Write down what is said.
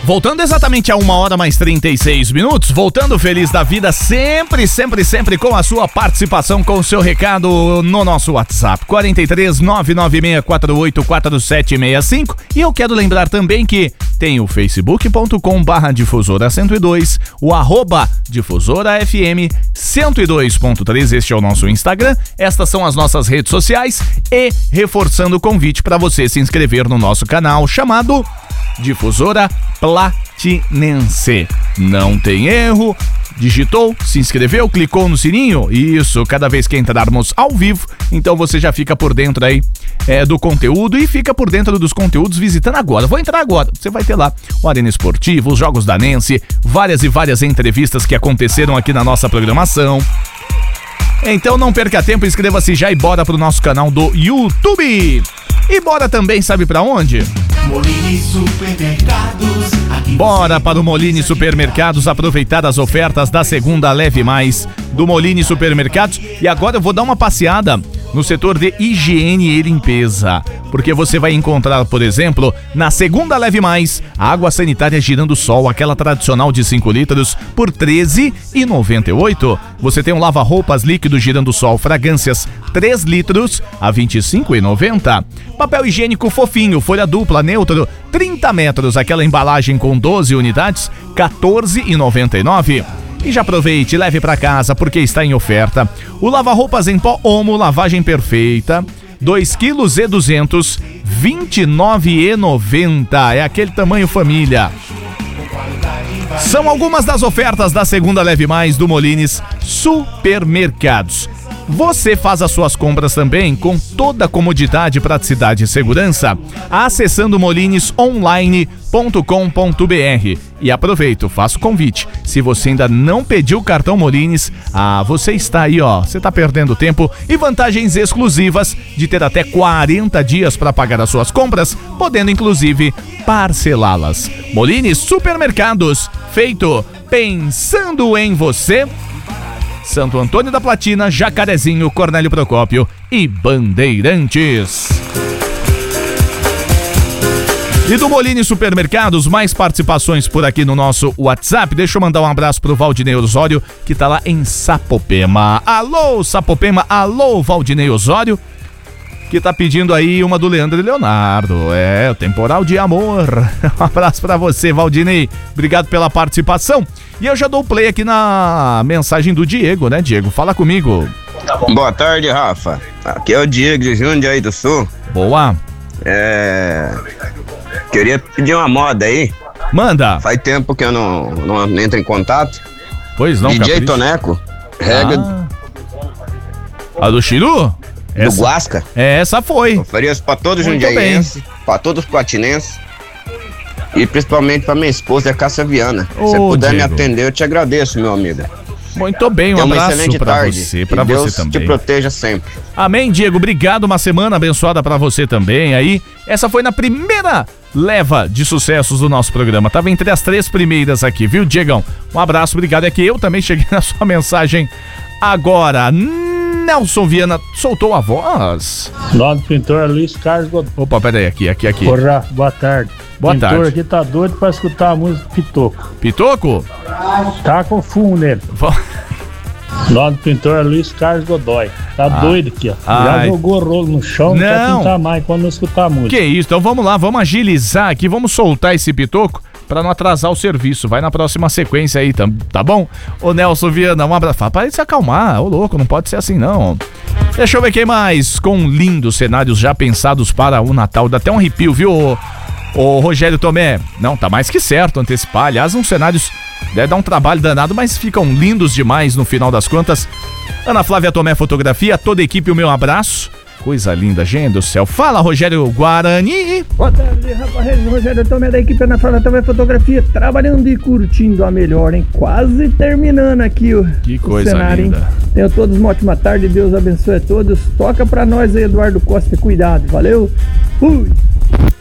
Voltando exatamente a 1h mais 36, voltando feliz da vida, sempre com a sua participação, com o seu recado no nosso WhatsApp, 43 996484765. E eu quero lembrar também que tem o facebook.com/difusora102, o @difusorafm 102.3, este é o nosso Instagram, estas são as nossas redes sociais, e reforçando o convite para você se inscrever no nosso canal chamado Difusora Platinense. Não tem erro, digitou, se inscreveu, clicou no sininho, isso, cada vez que entrarmos ao vivo, então você já fica por dentro aí do conteúdo e fica por dentro dos conteúdos visitando agora. Vou entrar agora, você vai ter lá o Arena Esportivo, os Jogos da Nense, várias e várias entrevistas que aconteceram aqui na nossa programação. Então não perca tempo, inscreva-se já e bora pro nosso canal do YouTube. E bora também, sabe pra onde? Molini Supermercados. Bora para o Molini Supermercados aproveitar as ofertas da segunda Leve Mais do Molini Supermercados. E agora eu vou dar uma passeada no setor de higiene e limpeza, porque você vai encontrar, por exemplo, na segunda Leve Mais, a água sanitária Girando Sol, aquela tradicional de 5 litros, por R$13,98. Você tem um lava-roupas líquido Girando Sol, fragrâncias 3 litros, a R$25,90. Papel higiênico fofinho, folha dupla, neutro, 30 metros, aquela embalagem com 12 unidades, R$14,99. E já aproveite, leve para casa porque está em oferta. O lava-roupas em pó Omo, lavagem perfeita, 2,2 kg, R$29,90. É aquele tamanho família. São algumas das ofertas da segunda Leve Mais do Molines Supermercados. Você faz as suas compras também com toda a comodidade, praticidade e segurança acessando molinesonline.com.br. E aproveito, faço o convite. Se você ainda não pediu o cartão Molines, você está aí, você está perdendo tempo, e vantagens exclusivas de ter até 40 dias para pagar as suas compras, podendo inclusive parcelá-las. Molines Supermercados, feito pensando em você. Santo Antônio da Platina, Jacarezinho, Cornélio Procópio e Bandeirantes. E do Molini Supermercados, mais participações por aqui no nosso WhatsApp. Deixa eu mandar um abraço pro Valdinei Osório, que tá lá em Sapopema. Alô, Sapopema, alô, Valdinei Osório, que tá pedindo aí uma do Leandro e Leonardo. O Temporal de Amor. Um abraço pra você, Valdinei. Obrigado pela participação. E eu já dou play aqui na mensagem do Diego, né, Diego? Fala comigo. Boa tarde, Rafa. Aqui é o Diego de Jundiaí do Sul. Boa. Queria pedir uma moda aí. Manda. Faz tempo que eu não entro em contato. Pois não, DJ Toneco. Rega. A do Chiru? Do Guasca. Essa foi. Ofereço pra todos os jundiaienses, pra todos os platinenses e principalmente pra minha esposa, a Cássia Viana. Se você puder me atender, eu te agradeço, meu amigo. Muito bem, um abraço pra você, pra você Deus também. te proteja sempre. Amém, Diego, obrigado, uma semana abençoada pra você também aí. Essa foi na primeira leva de sucessos do nosso programa, tava entre as 3 primeiras aqui, viu, Diegão? Um abraço, obrigado, é que eu também cheguei na sua mensagem agora. Nelson Viana soltou a voz. Nome do pintor Luiz Carlos Godoy. Opa, peraí, aqui. Porra, boa tarde. Boa pintor tarde. Aqui tá doido pra escutar a música Pitoco. Pitoco? Tá com fumo nele. Nome do pintor Luiz Carlos Godoy. Tá doido aqui, ó. Já jogou rolo no chão, não quer pintar mais quando não escutar a música. Que isso, então vamos lá, vamos agilizar aqui, vamos soltar esse Pitoco pra não atrasar o serviço. Vai na próxima sequência aí, tá bom? Ô Nelson Viana, um abraço. Fala pra ele se acalmar, ô louco, não pode ser assim não. Deixa eu ver quem mais. Com lindos cenários já pensados para o Natal. Dá até um arrepio, viu, ô Rogério Tomé? Não, tá mais que certo antecipar. Aliás, uns cenários deve dar um trabalho danado, mas ficam lindos demais no final das contas. Ana Flávia Tomé Fotografia, toda a equipe, o meu abraço. Coisa linda, gente do céu. Fala, Rogério Guarani. Boa tarde, rapaz. Rogério Tomé da equipe Ana Flávia Tomé Fotografia, trabalhando e curtindo a melhor, hein? Quase terminando aqui o cenário, linda. Hein? Tenham todos uma ótima tarde, Deus abençoe a todos. Toca pra nós aí, Eduardo Costa, cuidado, valeu? Fui!